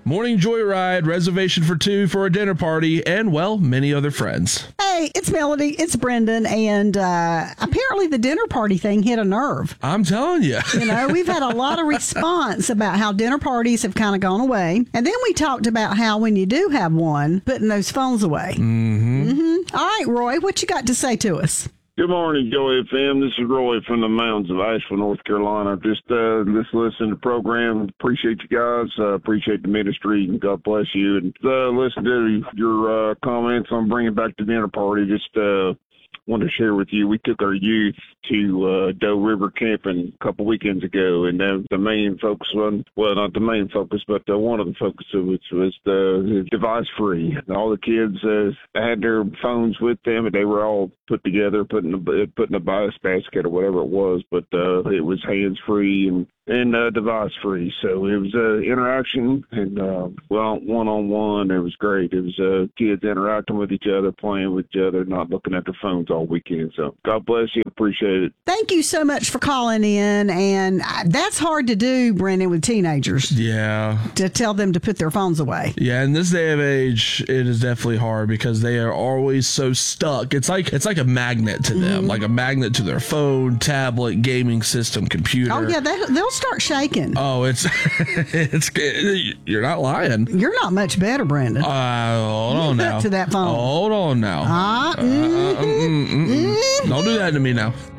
morning joyride, reservation for 2 for a dinner party, and, well, many other friends. Hey, it's Melody, it's Brendan, and apparently the dinner party thing hit a nerve. I'm telling you. We've had a lot of response about how dinner parties have kind of gone away. And then we talked about how when you do have one, putting those phones away. All right, Roy, what you got to say to us? Good morning, Joy FM. This is Roy from the mountains of Asheville, North Carolina. Just listening to the program. Appreciate you guys. Appreciate the ministry, and God bless you. And listen to your comments on bringing back the dinner party. Just wanted to share with you, we took our youth to Doe River camping a couple weekends ago, and the main focus not the main focus, but one of the focuses was the device-free. All the kids had their phones with them, and they were all put together, put in a bias basket or whatever it was, but it was hands-free and device-free. So it was interaction and, one-on-one. It was great. It was kids interacting with each other, playing with each other, not looking at their phones all weekend. So God bless you. Appreciate it. Thank you so much for calling in. And that's hard to do, Brendan, with teenagers. Yeah. To tell them to put their phones away. Yeah, in this day of age, it is definitely hard because they are always so stuck. It's like a magnet to them, like a magnet to their phone, tablet, gaming system, computer. Oh, yeah, they'll start shaking. Oh, it's you're not lying. You're not much better, Brendan. Hold on now. To that phone. Hold on now. Don't do that to me now.